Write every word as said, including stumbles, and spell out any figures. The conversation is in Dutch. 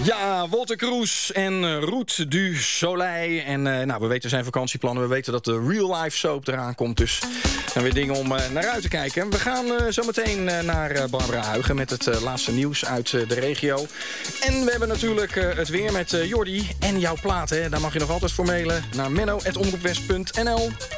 Ja, Walter Kroes en uh, Roet du Soleil. En uh, nou, we weten zijn vakantieplannen. We weten dat de Real Life Soap eraan komt. Dus dan weer dingen om uh, naar uit te kijken. We gaan uh, zo meteen uh, naar uh, Barbara Huigen met het uh, laatste nieuws uit uh, de regio. En we hebben natuurlijk uh, het weer met uh, Jordi en jouw plaat. Hè. Daar mag je nog altijd voor mailen naar menno at omroepwest punt n l.